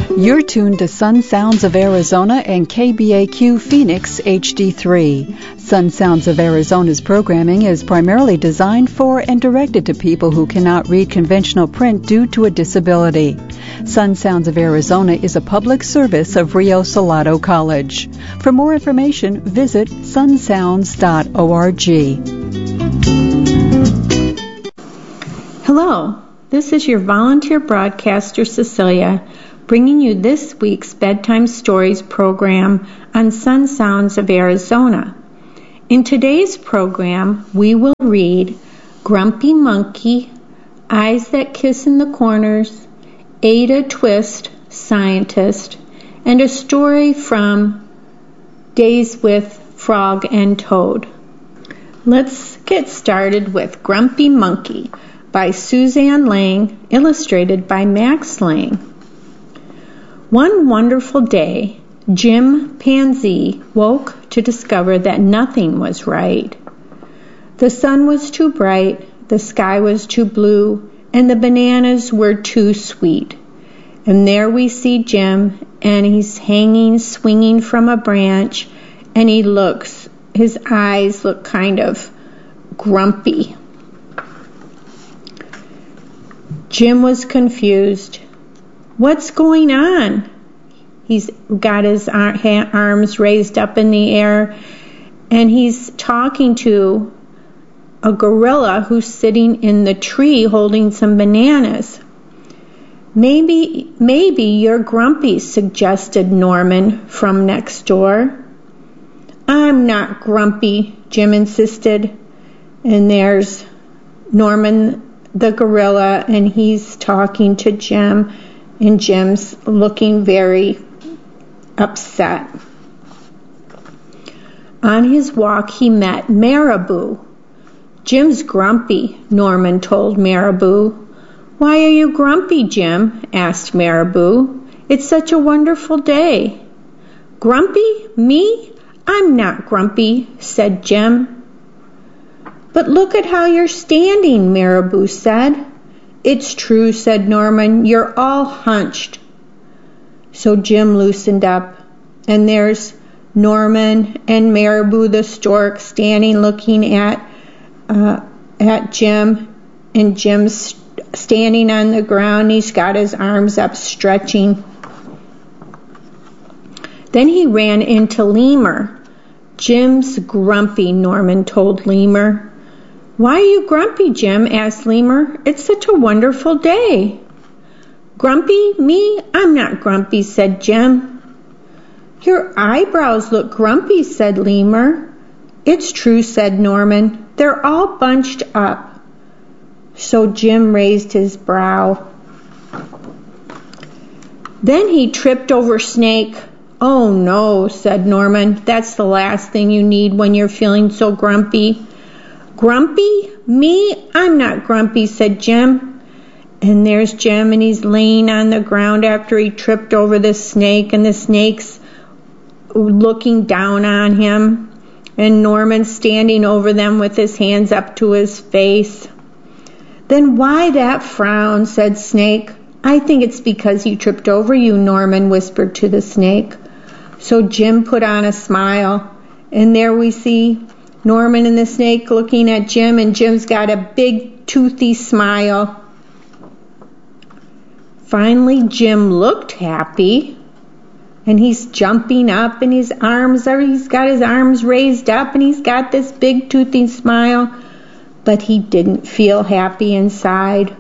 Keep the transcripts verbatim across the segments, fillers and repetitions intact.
You're tuned to Sun Sounds of Arizona and K B A Q Phoenix H D three. Sun Sounds of Arizona's programming is primarily designed for and directed to people who cannot read conventional print due to a disability. Sun Sounds of Arizona is a public service of Rio Salado College. For more information, visit sun sounds dot org. Hello, this is your volunteer broadcaster, Cecilia, bringing you this week's Bedtime Stories program on Sun Sounds of Arizona. In today's program, we will read Grumpy Monkey, Eyes That Kiss in the Corners, Ada Twist, Scientist, and a story from Days with Frog and Toad. Let's get started with Grumpy Monkey by Suzanne Lang, illustrated by Max Lang. One wonderful day, Jim Pansy woke to discover that nothing was right. The sun was too bright, the sky was too blue, and the bananas were too sweet. And there we see Jim, and he's hanging, swinging from a branch, and he looks, his eyes look kind of grumpy. Jim was confused. What's going on? He's got his arms raised up in the air, and he's talking to a gorilla who's sitting in the tree holding some bananas. Maybe, maybe you're grumpy, suggested Norman from next door. I'm not grumpy, Jim insisted. And there's Norman the gorilla, and he's talking to Jim, and Jim's looking very upset. On his walk, he met Marabou. Jim's grumpy, Norman told Marabou. Why are you grumpy, Jim? Asked Marabou. It's such a wonderful day. Grumpy? Me? I'm not grumpy, said Jim. But look at how you're standing, Marabou said. It's true, said Norman. You're all hunched. So Jim loosened up, and there's Norman and Marabou the stork standing looking at uh, at Jim, and Jim's standing on the ground. He's got his arms up, stretching. Then he ran into Lemur. Jim's grumpy, Norman told Lemur. Why are you grumpy, Jim? Asked Lemur. It's such a wonderful day. Grumpy? Me? I'm not grumpy, said Jim. Your eyebrows look grumpy, said Lemur. It's true, said Norman. They're all bunched up. So Jim raised his brow. Then he tripped over Snake. Oh no, said Norman. That's the last thing you need when you're feeling so grumpy. Grumpy? Me? I'm not grumpy, said Jim. And there's Jim, and he's laying on the ground after he tripped over the snake, and the snake's looking down on him, and Norman's standing over them with his hands up to his face. Then why that frown, said Snake. I think it's because he tripped over you, Norman whispered to the snake. So Jim put on a smile, and there we see Norman and the snake looking at Jim, and Jim's got a big toothy smile. Finally, Jim looked happy, and he's jumping up, and his arms are, he's got his arms raised up, and he's got this big toothy smile, but he didn't feel happy inside.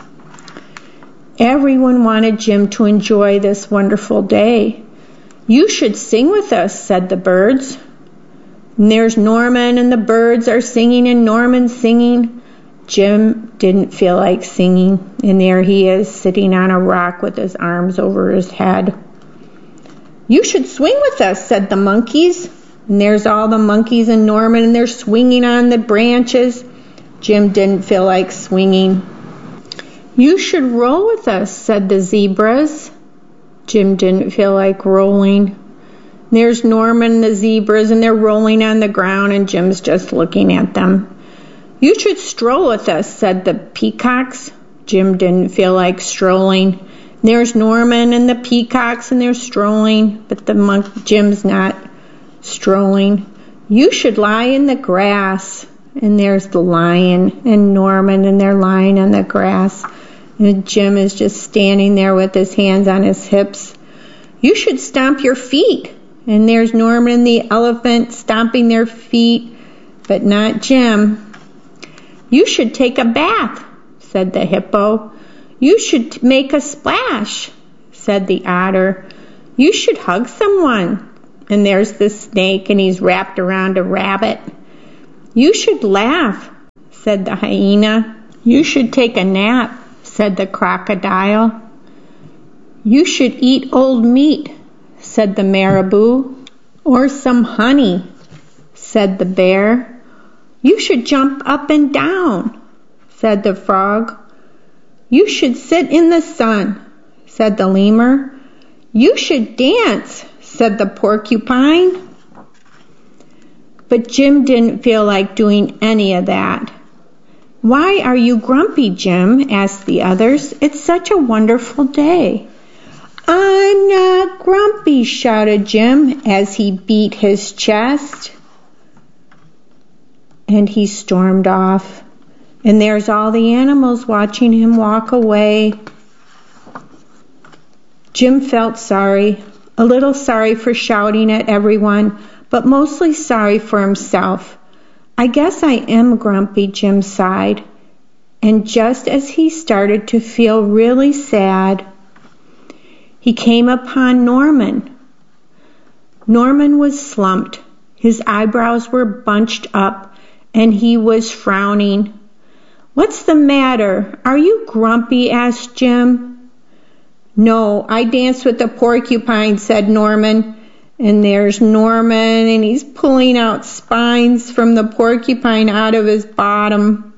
Everyone wanted Jim to enjoy this wonderful day. You should sing with us, said the birds. And there's Norman, and the birds are singing, and Norman's singing. Jim didn't feel like singing, and there he is sitting on a rock with his arms over his head. You should swing with us, said the monkeys. And there's all the monkeys and Norman, and they're swinging on the branches. Jim didn't feel like swinging. You should roll with us, said the zebras. Jim didn't feel like rolling. There's Norman and the zebras, and they're rolling on the ground, and Jim's just looking at them. You should stroll with us, said the peacocks. Jim didn't feel like strolling. There's Norman and the peacocks, and they're strolling, but the monk Jim's not strolling. You should lie in the grass. And there's the lion and Norman, and they're lying on the grass. And Jim is just standing there with his hands on his hips. You should stomp your feet. And there's Norman and the elephant stomping their feet, but not Jim. You should take a bath, said the hippo. You should make a splash, said the otter. You should hug someone. And there's the snake, and he's wrapped around a rabbit. You should laugh, said the hyena. You should take a nap, said the crocodile. You should eat old meat, said the marabou. Or some honey, said the bear. You should jump up and down, said the frog. You should sit in the sun, said the lemur. You should dance, said the porcupine. But Jim didn't feel like doing any of that. Why are you grumpy, Jim? Asked the others. It's such a wonderful day. I'm not grumpy, shouted Jim as he beat his chest. And he stormed off. And there's all the animals watching him walk away. Jim felt sorry, a little sorry for shouting at everyone, but mostly sorry for himself. I guess I am grumpy, Jim sighed. And just as he started to feel really sad, he came upon Norman. Norman was slumped. His eyebrows were bunched up, and he was frowning. What's the matter? Are you grumpy? Asked Jim. No, I danced with the porcupine, said Norman. And there's Norman, and he's pulling out spines from the porcupine out of his bottom.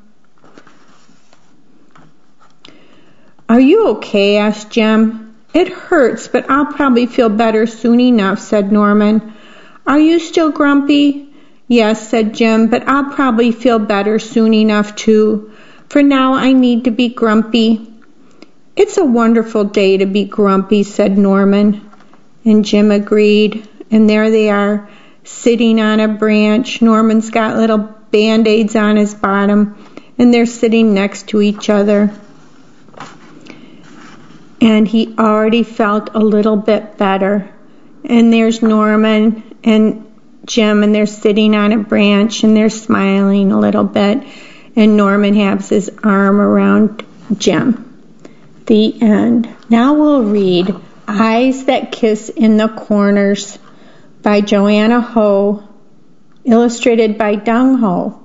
Are you okay? Asked Jim. It hurts, but I'll probably feel better soon enough, said Norman. Are you still grumpy? Yes, said Jim, but I'll probably feel better soon enough too. For now I need to be grumpy. It's a wonderful day to be grumpy, said Norman. And Jim agreed. And there they are, sitting on a branch. Norman's got little band-aids on his bottom, and they're sitting next to each other. And he already felt a little bit better. And there's Norman and Jim, and they're sitting on a branch, and they're smiling a little bit. And Norman has his arm around Jim. The end. Now we'll read Eyes That Kiss in the Corners by Joanna Ho, illustrated by Dong Ho.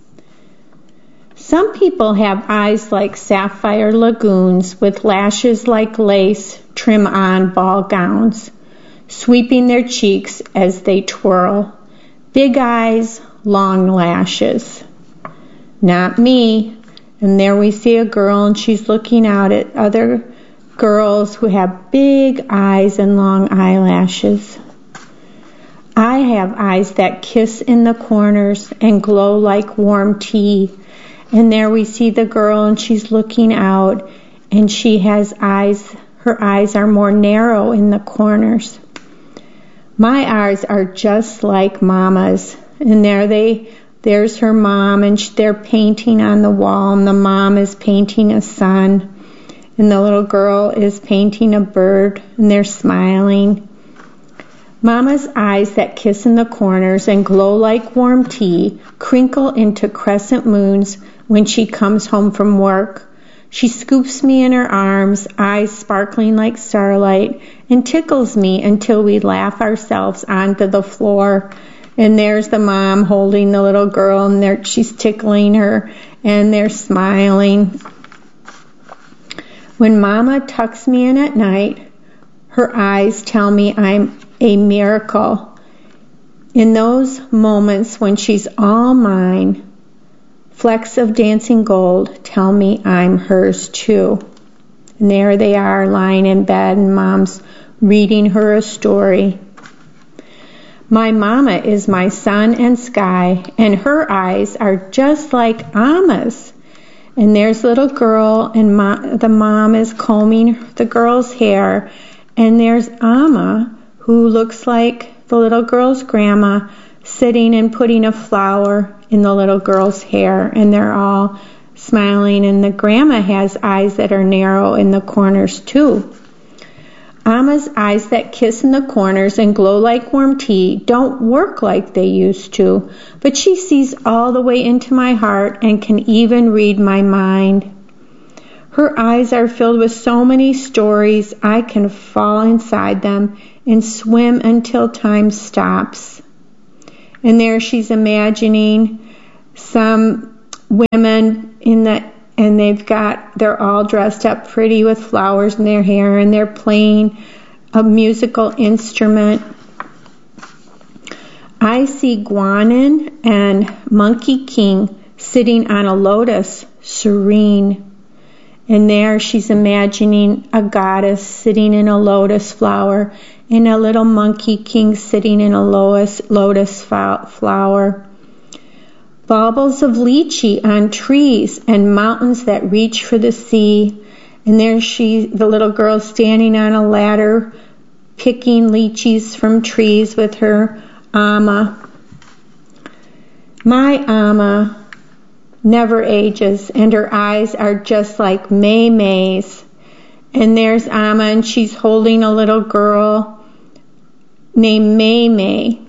Some people have eyes like sapphire lagoons with lashes like lace trim on ball gowns, sweeping their cheeks as they twirl. Big eyes, long lashes. Not me. And there we see a girl, and she's looking out at other girls who have big eyes and long eyelashes. I have eyes that kiss in the corners and glow like warm tea. And there we see the girl, and she's looking out, and she has eyes, her eyes are more narrow in the corners. My eyes are just like Mama's. And there they, there's her mom, and they're painting on the wall, and the mom is painting a sun. And the little girl is painting a bird, and they're smiling. Mama's eyes that kiss in the corners and glow like warm tea crinkle into crescent moons when she comes home from work. She scoops me in her arms, eyes sparkling like starlight, and tickles me until we laugh ourselves onto the floor. And there's the mom holding the little girl, and there she's tickling her, and they're smiling. When Mama tucks me in at night, her eyes tell me I'm a miracle. In those moments when she's all mine, flecks of dancing gold tell me I'm hers too. And there they are lying in bed, and Mom's reading her a story. My Mama is my sun and sky, and her eyes are just like Amma's. And there's a little girl, and mo- the mom is combing the girl's hair. And there's Amma, who looks like the little girl's grandma, sitting and putting a flower in the little girl's hair. And they're all smiling, and the grandma has eyes that are narrow in the corners too. Amma's eyes that kiss in the corners and glow like warm tea don't work like they used to, but she sees all the way into my heart and can even read my mind. Her eyes are filled with so many stories, I can fall inside them and swim until time stops. And there she's imagining some women in the and they've got, they're all dressed up pretty with flowers in their hair, and they're playing a musical instrument. I see Guanin and Monkey King sitting on a lotus, serene. And there she's imagining a goddess sitting in a lotus flower, and a little Monkey King sitting in a lotus, lotus flower. Baubles of lychee on trees and mountains that reach for the sea. And there she, the little girl, standing on a ladder, picking lychees from trees with her Amma. My Amma never ages, and her eyes are just like May May's. And there's Amma, and she's holding a little girl named May May.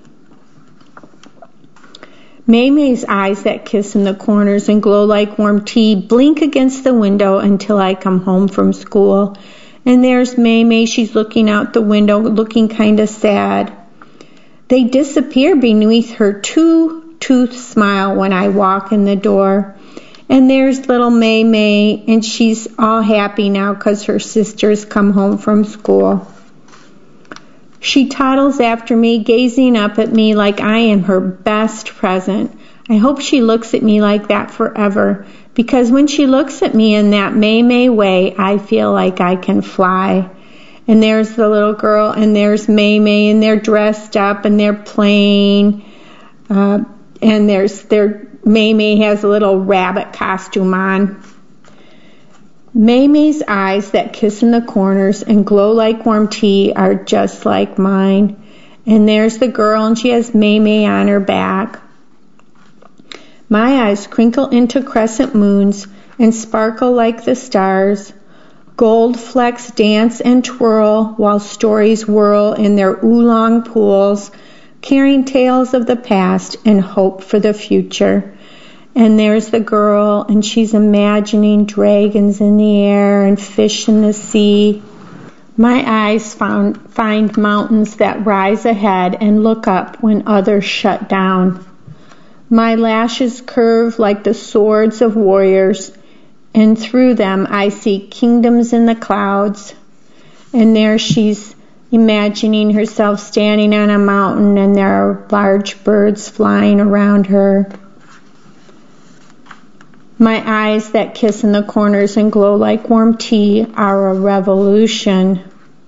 May May's eyes that kiss in the corners and glow like warm tea blink against the window until I come home from school. And there's May May, she's looking out the window, looking kind of sad. They disappear beneath her two-tooth smile when I walk in the door. And there's little May May, and she's all happy now because her sisters come home from school. She toddles after me, gazing up at me like I am her best present. I hope she looks at me like that forever, because when she looks at me in that May May way, I feel like I can fly. And there's the little girl, and there's May May, and they're dressed up, and they're playing. Uh, and there's their May May has a little rabbit costume on. May May's eyes that kiss in the corners and glow like warm tea are just like mine. And there's the girl, and she has May May on her back. My eyes crinkle into crescent moons and sparkle like the stars. Gold flecks dance and twirl while stories whirl in their oolong pools, carrying tales of the past and hope for the future. And there's the girl, and she's imagining dragons in the air and fish in the sea. My eyes found, find mountains that rise ahead and look up when others shut down. My lashes curve like the swords of warriors, and through them I see kingdoms in the clouds. And there she's imagining herself standing on a mountain, and there are large birds flying around her. My eyes that kiss in the corners and glow like warm tea are a revolution.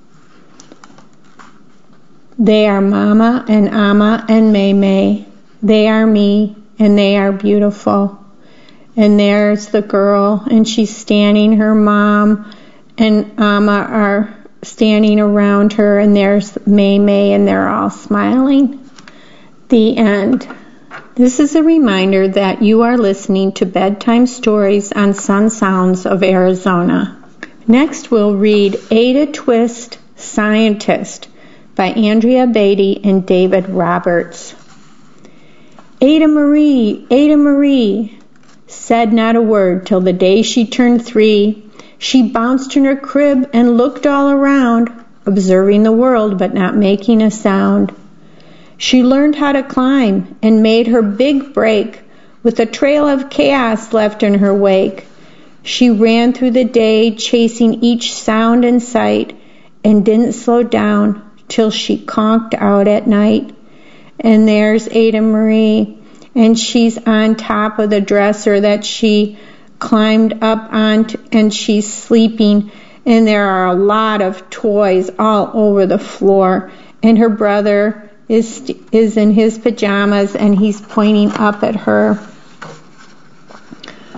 They are Mama and Amma and May May. They are me, and they are beautiful. And there's the girl, and she's standing, her mom and Amma are standing around her, and there's May May, and they're all smiling. The end. This is a reminder that you are listening to Bedtime Stories on Sun Sounds of Arizona. Next we'll read Ada Twist, Scientist by Andrea Beatty and David Roberts. Ada Marie, Ada Marie, said not a word till the day she turned three. She bounced in her crib and looked all around, observing the world but not making a sound. She learned how to climb and made her big break with a trail of chaos left in her wake. She ran through the day chasing each sound and sight and didn't slow down till she conked out at night. And there's Ada Marie, and she's on top of the dresser that she climbed up on, t- and she's sleeping, and there are a lot of toys all over the floor, and her brother is is in his pajamas, and he's pointing up at her.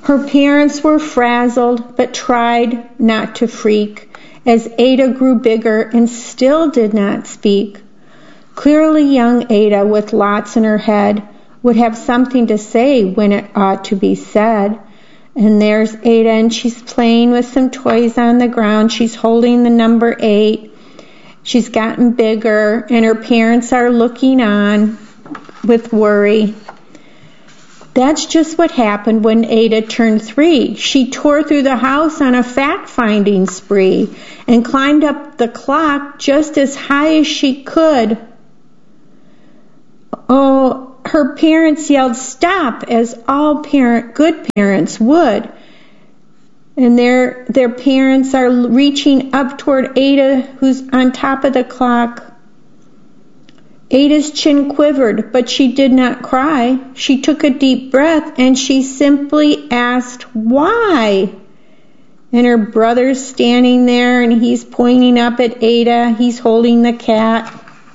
Her parents were frazzled, but tried not to freak, as Ada grew bigger and still did not speak. Clearly young Ada, with lots in her head, would have something to say when it ought to be said. And there's Ada, and she's playing with some toys on the ground. She's holding the number eight. She's gotten bigger, and her parents are looking on with worry. That's just what happened when Ada turned three. She tore through the house on a fact-finding spree and climbed up the clock just as high as she could. Oh, her parents yelled, "Stop," as all parent, good parents would. And their, their parents are reaching up toward Ada, who's on top of the clock. Ada's chin quivered, but she did not cry. She took a deep breath, and she simply asked, "Why?" And her brother's standing there, and he's pointing up at Ada. He's holding the cat.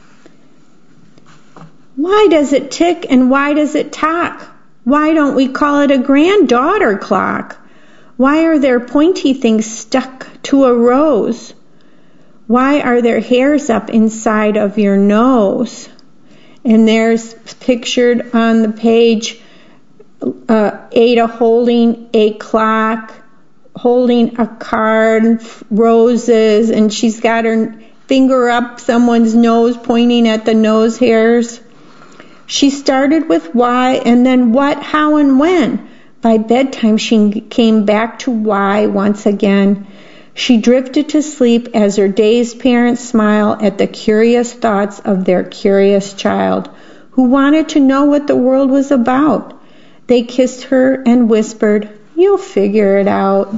"Why does it tick, and why does it talk? Why don't we call it a granddaughter clock? Why are there pointy things stuck to a rose? Why are there hairs up inside of your nose?" And there's pictured on the page uh, Ada holding a clock, holding a card, roses, and she's got her finger up someone's nose, pointing at the nose hairs. She started with why, and then what, how, and when. By bedtime, she came back to why once again. She drifted to sleep as her dazed parents smile at the curious thoughts of their curious child, who wanted to know what the world was about. They kissed her and whispered, "You'll figure it out."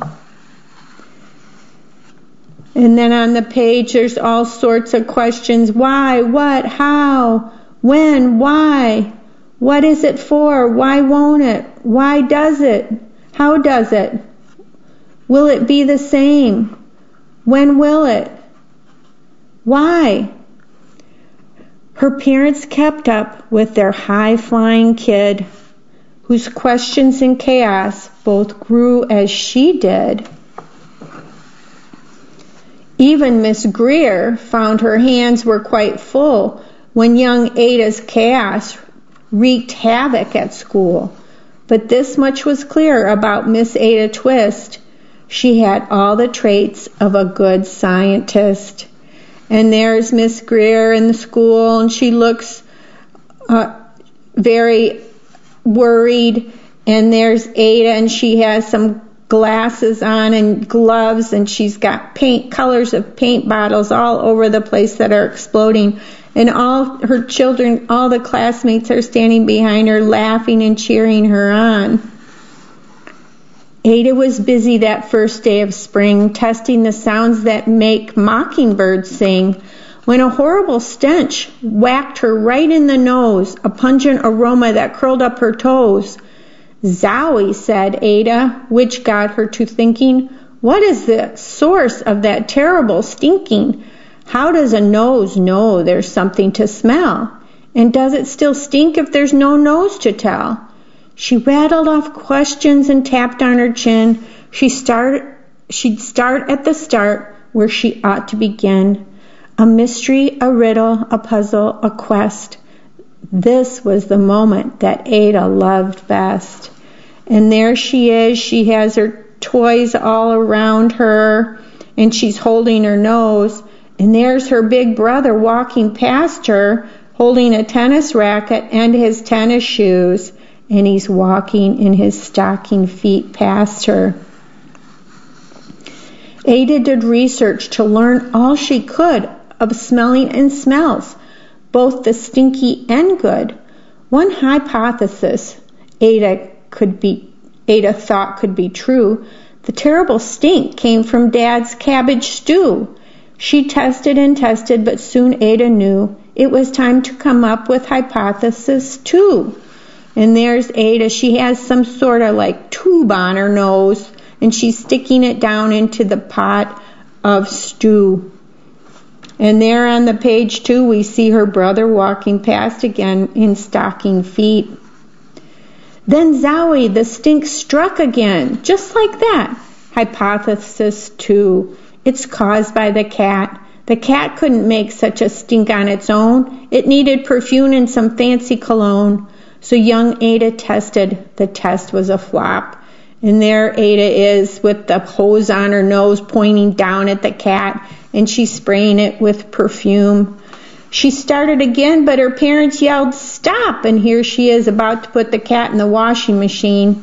And then on the page, there's all sorts of questions. Why? What? How? When? Why? What is it for? Why won't it? Why does it? How does it? Will it be the same? When will it? Why? Her parents kept up with their high-flying kid, whose questions and chaos both grew as she did. Even Miss Greer found her hands were quite full when young Ada's chaos wreaked havoc at school. But this much was clear about Miss Ada Twist. She had all the traits of a good scientist. And there's Miss Greer in the school, and she looks uh, very worried. And there's Ada, and she has some glasses on and gloves, and she's got paint colors of paint bottles all over the place that are exploding. And all her children, all the classmates are standing behind her, laughing and cheering her on. Ada was busy that first day of spring, testing the sounds that make mockingbirds sing, when a horrible stench whacked her right in the nose, a pungent aroma that curled up her toes. "Zowie," said Ada, which got her to thinking, what is the source of that terrible stinking? How does a nose know there's something to smell? And does it still stink if there's no nose to tell? She rattled off questions and tapped on her chin. She start, she'd start at the start where she ought to begin. A mystery, a riddle, a puzzle, a quest. This was the moment that Ada loved best. And there she is. She has her toys all around her, and she's holding her nose. And there's her big brother walking past her, holding a tennis racket and his tennis shoes. And he's walking in his stocking feet past her. Ada did research to learn all she could of smelling and smells, both the stinky and good. One hypothesis Ada could be, Ada thought could be true. The terrible stink came from Dad's cabbage stew. She tested and tested, but soon Ada knew it was time to come up with hypothesis two. And there's Ada. She has some sort of like tube on her nose, and she's sticking it down into the pot of stew. And there on the page two, we see her brother walking past again in stocking feet. Then Zowie, the stink struck again, just like that. Hypothesis two. It's caused by the cat. The cat couldn't make such a stink on its own. It needed perfume and some fancy cologne. So young Ada tested. The test was a flop. And there Ada is with the hose on her nose pointing down at the cat, and she's spraying it with perfume. She started again, but her parents yelled, "Stop!" And here she is about to put the cat in the washing machine.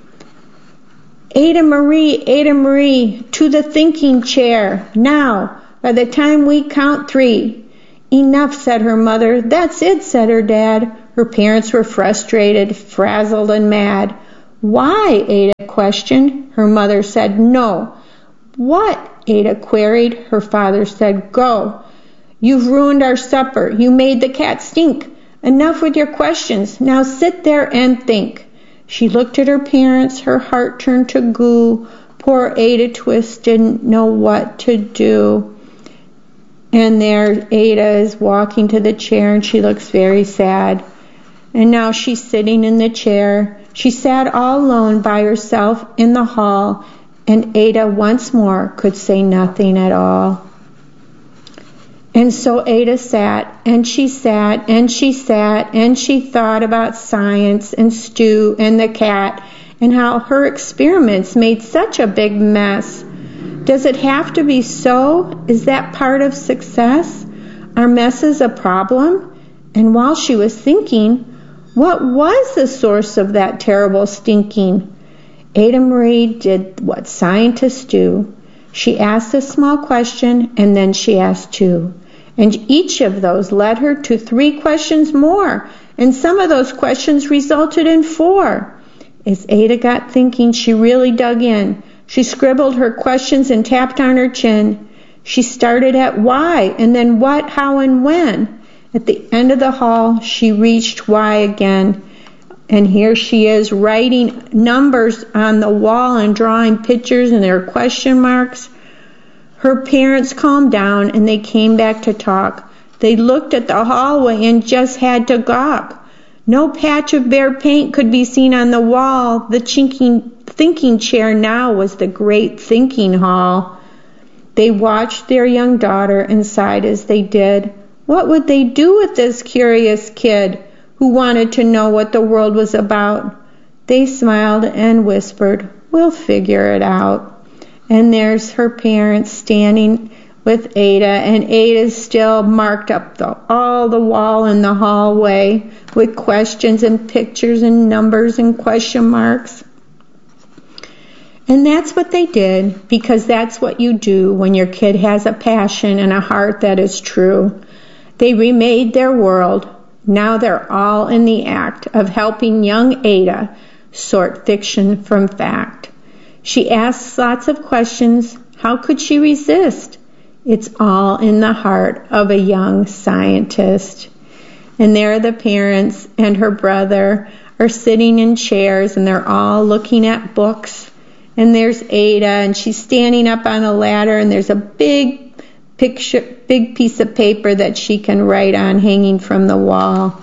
Ada Marie, Ada Marie, to the thinking chair. Now, by the time we count three. Enough, said her mother. That's it, said her dad. Her parents were frustrated, frazzled, and mad. Why? Ada questioned. Her mother said, no. What? Ada queried. Her father said, go. You've ruined our supper. You made the cat stink. Enough with your questions. Now sit there and think. She looked at her parents. Her heart turned to goo. Poor Ada Twist didn't know what to do. And there Ada is walking to the chair, and she looks very sad. And now she's sitting in the chair. She sat all alone by herself in the hall, and Ada once more could say nothing at all. And so Ada sat, and she sat, and she sat, and she thought about science and Stu and the cat, and how her experiments made such a big mess. Does it have to be so? Is that part of success? Are messes a problem? And while she was thinking, what was the source of that terrible stinking? Ada Marie did what scientists do. She asked a small question, and then she asked two. And each of those led her to three questions more, and some of those questions resulted in four. As Ada got thinking, she really dug in. She scribbled her questions and tapped on her chin. She started at why, and then what, how, and when. At the end of the hall, she reached why again. And here she is writing numbers on the wall and drawing pictures, and there are question marks. Her parents calmed down, and they came back to talk. They looked at the hallway and just had to gawk. No patch of bare paint could be seen on the wall. The chinking thinking chair now was the great thinking hall. They watched their young daughter and sighed as they did. What would they do with this curious kid who wanted to know what the world was about? They smiled and whispered, we'll figure it out. And there's her parents standing with Ada, and Ada's still marked up the, all the wall in the hallway with questions and pictures and numbers and question marks. And that's what they did, because that's what you do when your kid has a passion and a heart that is true. They remade their world. Now they're all in the act of helping young Ada sort fiction from fact. She asks lots of questions. How could she resist? It's all in the heart of a young scientist. And there the parents and her brother are sitting in chairs, and they're all looking at books. And there's Ada, and she's standing up on a ladder, and there's a big picture, big piece of paper that she can write on hanging from the wall.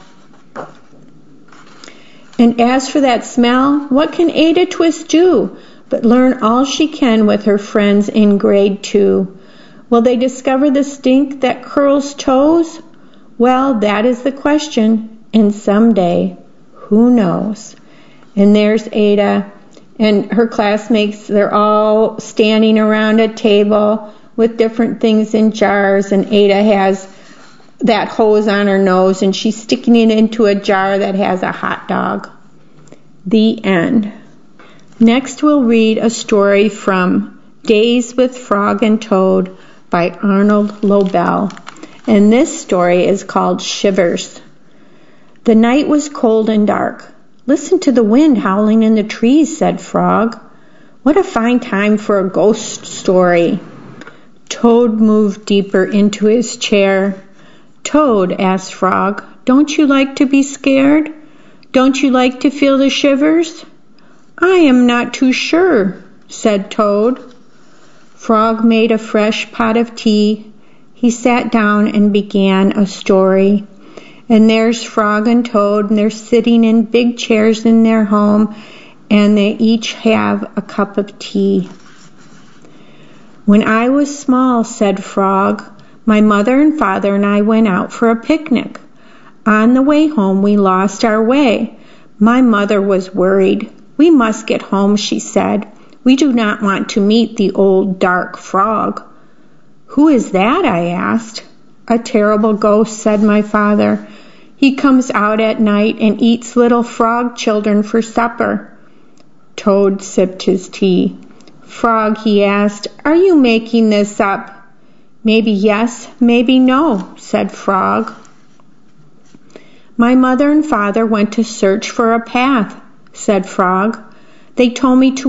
And as for that smell, what can Ada Twist do but learn all she can with her friends in grade two? Will they discover the stink that curls toes? Well, that is the question, and someday, who knows? And there's Ada, and her classmates, they're all standing around a table with different things in jars, and Ada has that hose on her nose, and she's sticking it into a jar that has a hot dog. The end. Next we'll read a story from Days with Frog and Toad by Arnold Lobel. And this story is called Shivers. The night was cold and dark. Listen to the wind howling in the trees, said Frog. What a fine time for a ghost story. Toad moved deeper into his chair. Toad, asked Frog, don't you like to be scared? Don't you like to feel the shivers? I am not too sure, said Toad. Frog made a fresh pot of tea. He sat down and began a story. And there's Frog and Toad, and they're sitting in big chairs in their home, and they each have a cup of tea. When I was small, said Frog, my mother and father and I went out for a picnic. On the way home, we lost our way. My mother was worried. We must get home, she said. We do not want to meet the old dark frog. Who is that? I asked. A terrible ghost, said my father. He comes out at night and eats little frog children for supper. Toad sipped his tea. Frog, he asked, are you making this up? Maybe yes, maybe no, said Frog. My mother and father went to search for a path, said Frog. They told me to